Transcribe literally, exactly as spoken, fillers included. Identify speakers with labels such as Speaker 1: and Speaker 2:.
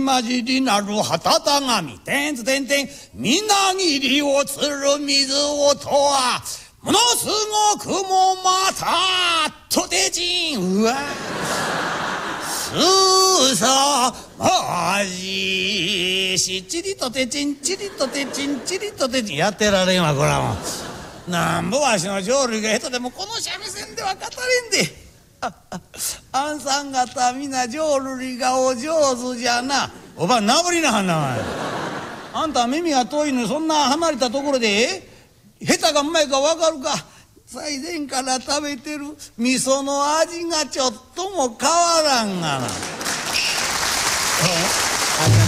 Speaker 1: 混じりなる旗たがみてんつてんてんみなぎりをつる水音はものすごくもまたとてちんうわすさまじしちりとてちんちりとてちんちりとてちんやってられんわこらもうなんぼわしの浄瑠璃が下手でもこの三味線では語れんであああんさん方皆浄瑠璃がお上手じゃなおばなぶりなはんなお前あんた耳が遠いのにそんな離れたところで下手がうまいか分かるか最前から食べてる味噌の味がちょっとも変わらんがな。